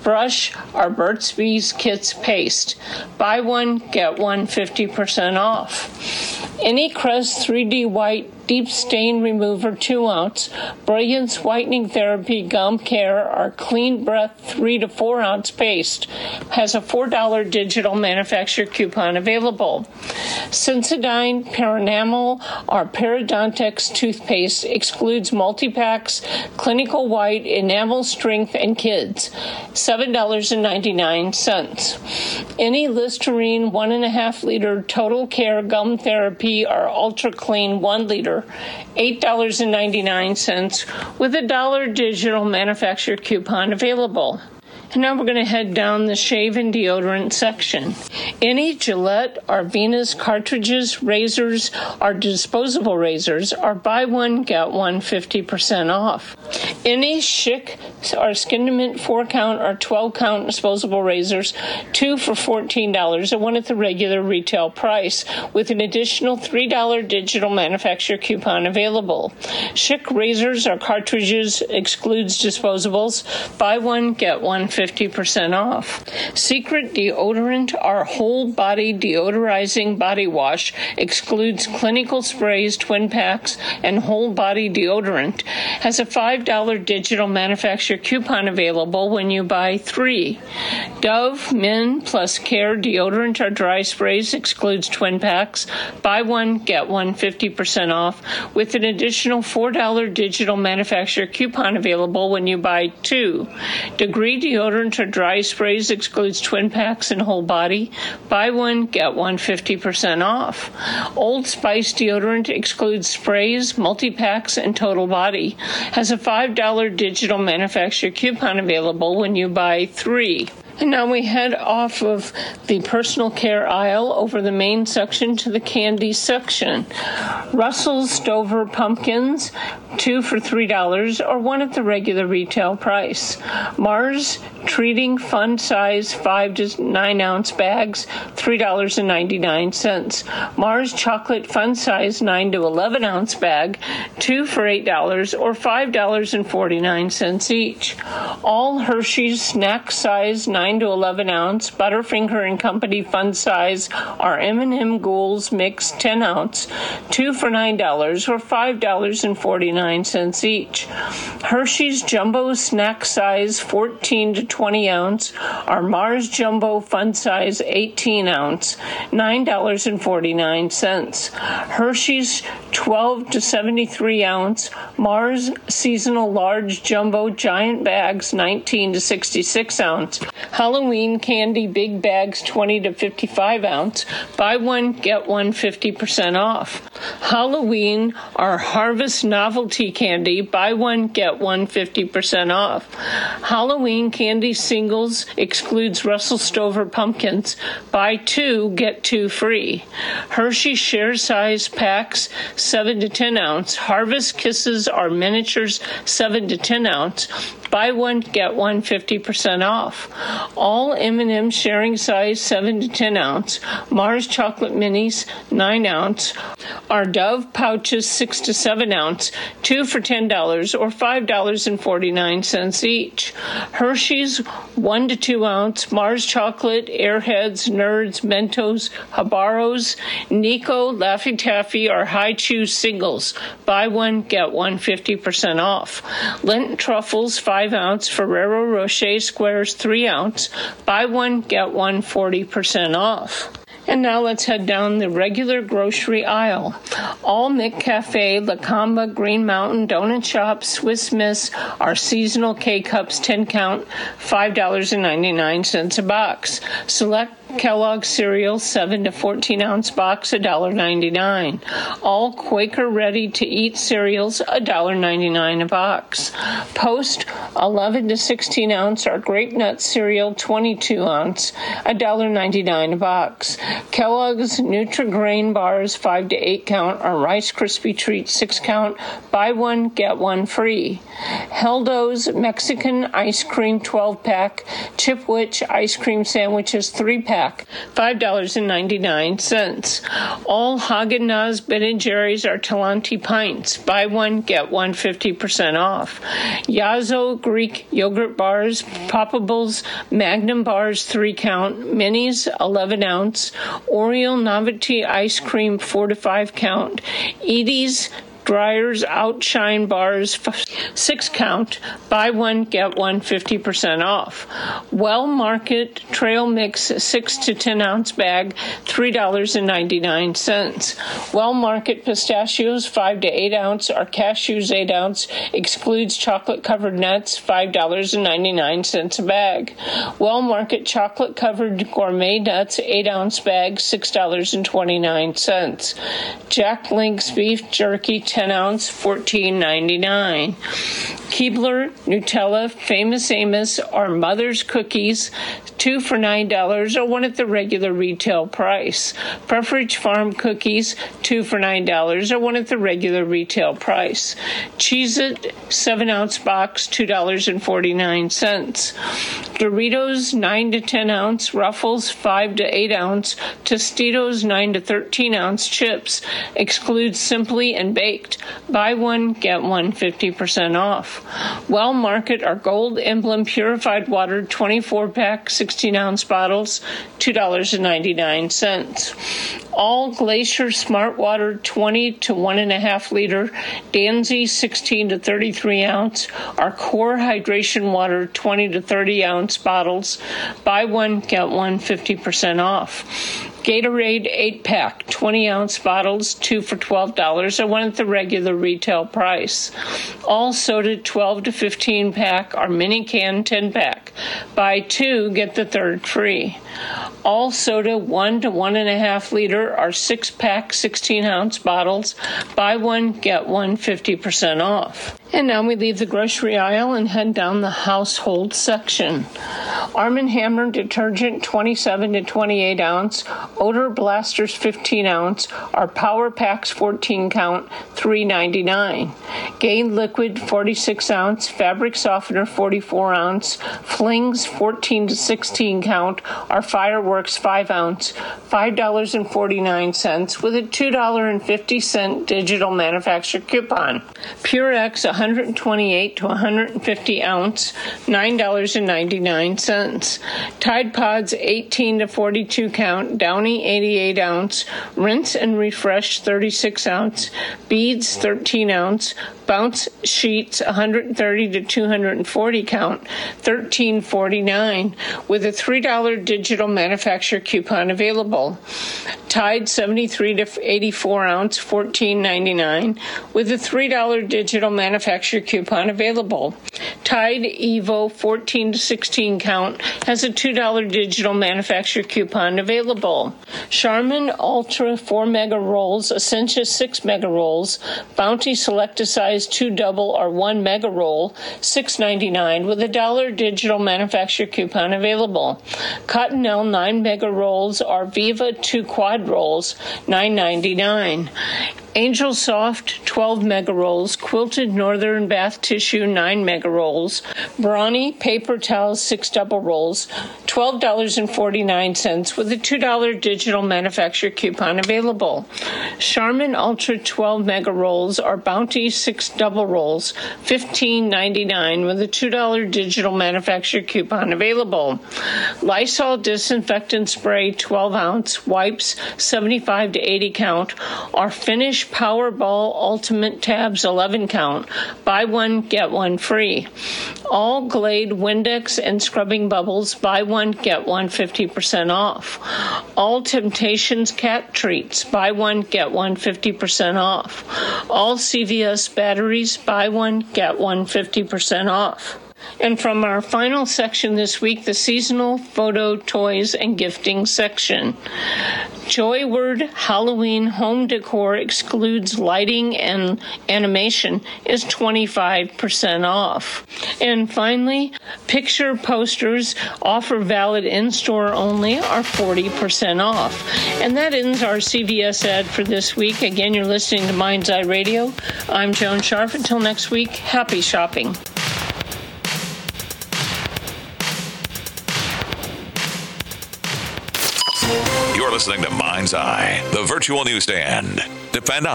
Brush or Burt's Bees Kids Paste. Buy one, get one 50% off. Any Crest 3D White Deep Stain Remover 2 ounce, Brilliance Whitening Therapy Gum Care, or Clean Breath 3 to 4 ounce paste has a $4 digital manufacturer coupon available. Sensodyne Paranamel or Parodontax toothpaste excludes multi-packs, Clinical White, Enamel Strength, and Kids, $7.99. Any Listerine 1.5 liter Total Care Gum Therapy or Ultra Clean 1 liter, $8.99 with a $1 digital manufacturer coupon available. And now we're going to head down the shave and deodorant section. Any Gillette or Venus cartridges, razors, or disposable razors are buy one, get one 50% off. Any Schick or Skinament 4-count or 12-count disposable razors, 2 for $14 and 1 at the regular retail price, with an additional $3 digital manufacturer coupon available. Schick razors or cartridges excludes disposables. Buy one, get one 50% off. Secret deodorant or whole body deodorizing body wash excludes clinical sprays, twin packs, and whole body deodorant. Has a $5 digital manufacturer coupon available when you buy 3. Dove Men Plus Care deodorant or dry sprays excludes twin packs. Buy one, get one 50% off with an additional $4 digital manufacturer coupon available when you buy 2. Degree deodorant or dry sprays excludes twin packs and whole body. Buy one, get one 50% off. Old Spice deodorant excludes sprays, multi-packs, and total body. Has a $5 digital manufacturer coupon available when you buy 3. And now we head off of the personal care aisle over the main section to the candy section. Russell's Stover Pumpkins, 2 for $3 or 1 at the regular retail price. Mars Treating Fun Size 5 to 9 ounce bags, $3.99. Mars Chocolate Fun Size 9 to 11 ounce bag, 2 for $8 or $5.49 each. All Hershey's Snack Size 9 to 11 ounce, Butterfinger and Company Fun Size are M&M Ghouls Mix 10 ounce, 2 for $9 or $5.49 each. Hershey's Jumbo Snack Size 14 to 20 ounce are Mars Jumbo Fun Size 18 ounce, $9.49. Hershey's 12 to 73 ounce Mars Seasonal Large Jumbo Giant Bags 19 to 66 ounce. Halloween candy big bags 20 to 55 ounce. Buy one, get one 50% off. Halloween or Harvest Novelty Candy, buy one, get one 50% off. Halloween candy singles excludes Russell Stover Pumpkins. Buy 2, get 2 free. Hershey Share Size Packs 7 to 10 ounce. Harvest Kisses are miniatures 7 to 10 ounce. Buy one, get one 50% off. All M&M sharing size 7 to 10 ounce. Mars Chocolate Minis 9 ounce. Are Dove pouches 6 to 7 ounce, 2 for $10 or $5.49 each. Hershey's 1 to 2 ounce. Mars Chocolate, Airheads, Nerds, Mentos, Habaros, Nico, Laffy Taffy, or High Chew singles. Buy one, get one 50% off. Lent Truffles 5 ounce. Ferrero Rocher Squares 3 ounce. Buy one, get one 40% off. And now let's head down the regular grocery aisle. All McCafe, La Camba, Green Mountain, Donut Shop, Swiss Miss are seasonal K-Cups 10 count, $5.99 a box. Select Kellogg's cereal 7 to 14 ounce box, $1.99. All Quaker ready to eat cereals, $1.99 a box. Post 11 to 16 ounce or grape nut cereal 22 ounce, $1.99 a box. Kellogg's Nutri-Grain bars 5 to 8 count or Rice Krispie Treats 6 count, buy one, get one free. Heldo's Mexican ice cream 12 pack, Chipwich ice cream sandwiches 3 pack, pack, $5.99. All Haagen-Dazs Ben & Jerry's are Talenti pints. Buy one, get one 50% off. Yazo Greek yogurt bars, Poppables, Magnum bars 3-count, Minis 11-ounce, Oreo Novelty ice cream 4 to 5 count, Edie's Dryers Outshine bars 6-count, buy one, get one 50% off. Well Market Trail Mix 6 to 10-ounce bag, $3.99. Well Market Pistachios 5 to 8 ounce or cashews 8 ounce, excludes chocolate covered nuts, $5.99 a bag. Well Market Chocolate Covered Gourmet Nuts 8 ounce bag, $6.29. Jack Link's Beef Jerky 10 ounce, $14.99. Keebler, Nutella, Famous Amos, or Mother's Cookies, 2 for $9 or one at the regular retail price. Pufferage Farm Cookies, 2 for $9 or one at the regular retail price. Cheez-It, 7-ounce box, $2.49. Doritos, 9 to 10 ounce, Ruffles, 5 to 8 ounce, Tostitos, 9 to 13 ounce chips, excludes Simply and Baked. Buy one, get one 50% off. Well Market or Gold Emblem Purified Water 24-pack, 16-ounce bottles, $2.99. All Glacier Smart Water 20 to 1.5 liter, Danzy 16 to 33 ounce, or Core Hydration Water 20 to 30 ounce bottles. Buy one, get one 50% off. Gatorade 8-pack, 20-ounce bottles, 2 for $12 or one at the regular retail price. All soda 12 to 15-pack or mini can 10-pack. Buy 2, get the 3rd free. All soda 1 to 1.5 liter or 6-pack 16-ounce bottles. Buy one, get one 50% off. And now we leave the grocery aisle and head down the household section. Arm & Hammer detergent 27 to 28 ounce, Odor Blasters 15 ounce, or Power Packs 14 count, $3.99. Gain Liquid 46 ounce, Fabric Softener 44 ounce, Flings 14 to 16 count, or Fireworks 5 ounce, $5.49 with a $2.50 digital manufacturer coupon. Purex 128 to 150 ounce, $9.99. Tide Pods 18 to 42 count, Downy 88 ounce, Rinse and Refresh 36 ounce, Beads 13 ounce, Bounce Sheets 130 to 240 count, $13.49 with a $3 digital manufacturer coupon available. Tide 73 to 84 ounce, $14.99 with a $3 digital manufacturer coupon available. Tide Evo 14 to 16 count has a $2 digital manufacturer coupon available. Charmin Ultra 4 Mega Rolls, Essentia 6 Mega Rolls, Bounty Select-A-Size 2 Double or 1 Mega Roll, $6.99 with a $1 digital manufacturer coupon available. Cottonelle 9 Mega Rolls or Viva 2 Quad Rolls, $9.99. Angel Soft 12 Mega Rolls, Quilted Northern Bath Tissue 9 Mega Rolls, Brawny Paper Towels 6 Double Rolls, $12.49 with a $2 digital manufacturer coupon available. Charmin Ultra 12 Mega Rolls or Bounty 6 Double Rolls, $15.99 with a $2 digital manufacturer coupon available. Lysol Disinfectant Spray 12 ounce, wipes 75 to 80 count, or Finish Powerball Ultimate Tabs 11 count. Buy one, get one free. All Glade Windex and Scrubbing Bubbles, buy one, get one 50% off. All Temptations Cat Treats, buy one, get one 50% off. All CVS batteries, buy one, get one 50% off. And from our final section this week, the seasonal photo, toys, and gifting section. Joyward Halloween home decor excludes lighting and animation is 25% off. And finally, picture posters offer valid in-store only are 40% off. And that ends our CVS ad for this week. Again, you're listening to Mind's Eye Radio. I'm Joan Sharf. Until next week, happy shopping. listening to Mind's Eye, the virtual newsstand. Depend on